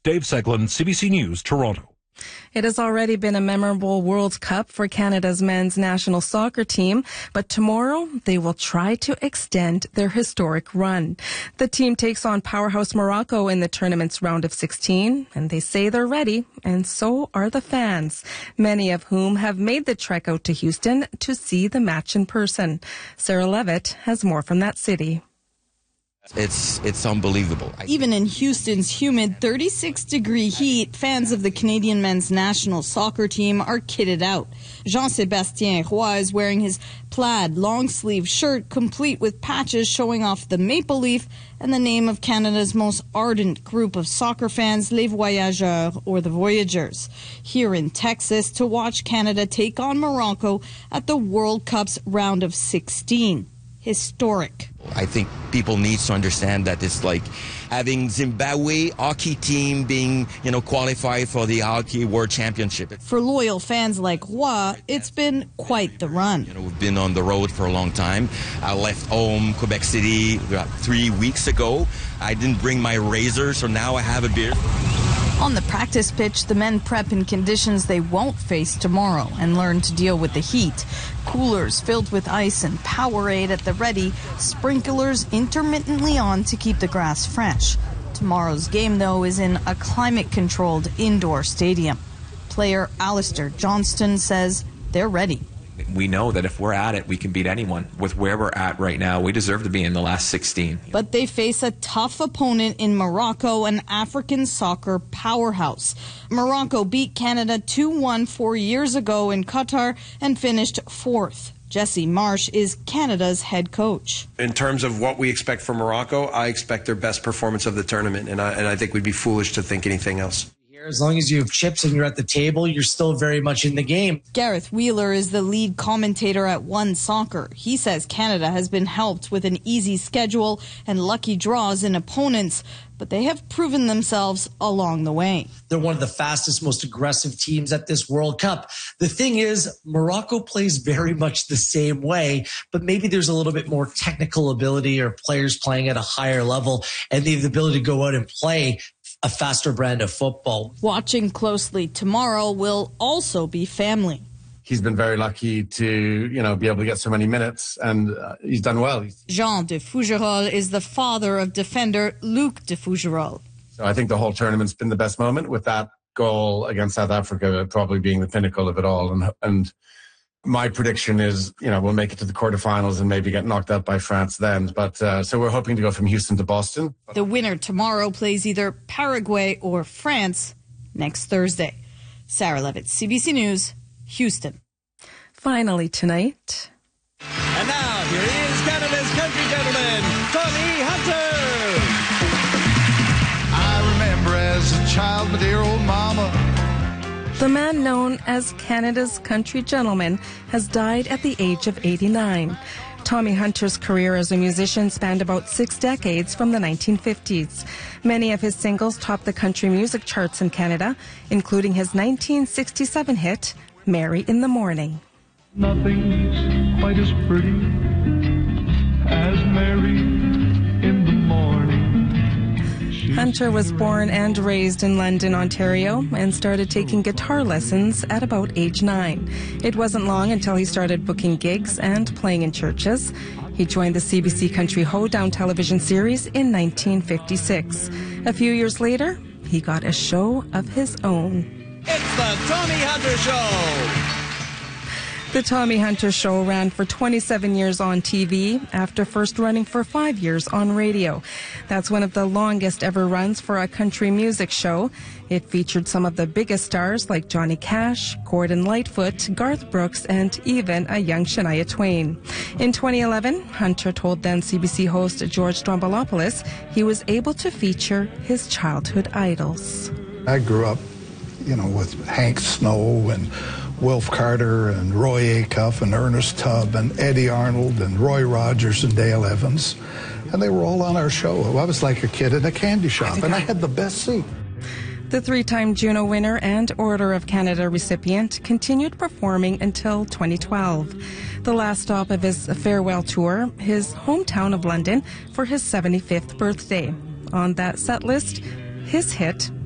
Dave Seglin, CBC News, Toronto. It has already been a memorable World Cup for Canada's men's national soccer team, but tomorrow they will try to extend their historic run. The team takes on powerhouse Morocco in the tournament's round of 16, and they say they're ready, and so are the fans, many of whom have made the trek out to Houston to see the match in person. Sarah Levitt has more from that city. It's unbelievable. Even in Houston's humid 36-degree heat, fans of the Canadian men's national soccer team are kitted out. Jean-Sébastien Roy is wearing his plaid long-sleeve shirt, complete with patches showing off the maple leaf and the name of Canada's most ardent group of soccer fans, Les Voyageurs, or the Voyagers, here in Texas to watch Canada take on Morocco at the World Cup's round of 16. Historic. I think people need to understand that it's like having Zimbabwe hockey team being, qualified for the Hockey World Championship. For loyal fans like Roy, it's been quite the run. We've been on the road for a long time. I left home, Quebec City, 3 weeks ago. I didn't bring my razor, so now I have a beard. On the practice pitch, the men prep in conditions they won't face tomorrow and learn to deal with the heat. Coolers filled with ice and Powerade at the ready, sprinklers intermittently on to keep the grass fresh. Tomorrow's game, though, is in a climate-controlled indoor stadium. Player Alistair Johnston says they're ready. We know that if we're at it, we can beat anyone. With where we're at right now, we deserve to be in the last 16. But they face a tough opponent in Morocco, an African soccer powerhouse. Morocco beat Canada 2-1 4 years ago in Qatar and finished fourth. Jesse Marsh is Canada's head coach. In terms of what we expect from Morocco, I expect their best performance of the tournament, and I think we'd be foolish to think anything else. As long as you have chips and you're at the table, you're still very much in the game. Gareth Wheeler is the lead commentator at One Soccer. He says Canada has been helped with an easy schedule and lucky draws in opponents, but they have proven themselves along the way. They're one of the fastest, most aggressive teams at this World Cup. The thing is, Morocco plays very much the same way, but maybe there's a little bit more technical ability or players playing at a higher level, and they have the ability to go out and play a faster brand of football. Watching closely tomorrow will also be family. He's been very lucky to, be able to get so many minutes, and he's done well. Jean de Fougerolles is the father of defender Luc de Fougerolles. So I think the whole tournament's been the best moment, with that goal against South Africa probably being the pinnacle of it all. And my prediction is, we'll make it to the quarterfinals and maybe get knocked out by France then. But so we're hoping to go from Houston to Boston. The winner tomorrow plays either Paraguay or France next Thursday. Sarah Levitt, CBC News, Houston. Finally tonight. And now, here he is, Canada's country gentleman, Tommy Hunter. I remember as a child, my dear old mama. The man known as Canada's country gentleman has died at the age of 89. Tommy Hunter's career as a musician spanned about 6 decades from the 1950s. Many of his singles topped the country music charts in Canada, including his 1967 hit, Mary in the Morning. Nothing's quite as pretty as Mary in the morning. Hunter was born and raised in London, Ontario, and started taking guitar lessons at about age 9. It wasn't long until he started booking gigs and playing in churches. He joined the CBC Country Hoedown television series in 1956. A few years later, he got a show of his own. It's the Tommy Hunter Show. The Tommy Hunter Show ran for 27 years on TV after first running for 5 years on radio. That's one of the longest ever runs for a country music show. It featured some of the biggest stars like Johnny Cash, Gordon Lightfoot, Garth Brooks, and even a young Shania Twain. In 2011, Hunter told then CBC host George Stroumboulopoulos he was able to feature his childhood idols. I grew up, with Hank Snow and Wilf Carter and Roy Acuff and Ernest Tubb and Eddie Arnold and Roy Rogers and Dale Evans. And they were all on our show. I was like a kid in a candy shop, and I had the best seat. The 3-time Juno winner and Order of Canada recipient continued performing until 2012. The last stop of his farewell tour, his hometown of London, for his 75th birthday. On that set list, his hit,